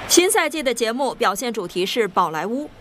新赛季的节目表现主题是宝莱坞。